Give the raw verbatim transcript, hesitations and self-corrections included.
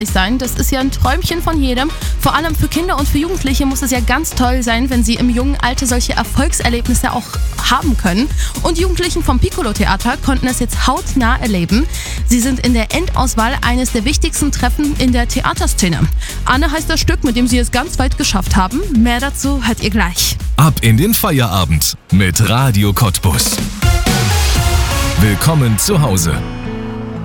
sein. Das ist ja ein Träumchen von jedem. Vor allem für Kinder und für Jugendliche muss es ja ganz toll sein, wenn sie im jungen Alter solche Erfolgserlebnisse auch haben können. Und die Jugendlichen vom Piccolo-Theater konnten es jetzt hautnah erleben. Sie sind in der Endauswahl eines der wichtigsten Treffen in der Theaterszene. Anne heißt das Stück, mit dem sie es ganz weit geschafft haben. Mehr dazu hört ihr gleich. Ab in den Feierabend mit Radio Cottbus. Willkommen zu Hause.